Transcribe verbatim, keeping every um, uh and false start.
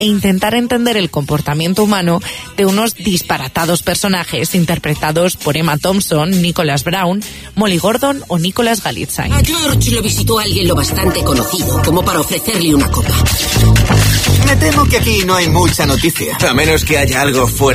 e intentar entender el comportamiento humano de unos disparatados personajes interpretados por Emma Thompson, Nicholas Brown, Molly Gordon o Nicholas Galitzine. A George lo visitó alguien lo bastante conocido como para ofrecerle una copa. Me temo que aquí no hay mucha noticia. A menos que haya algo fuera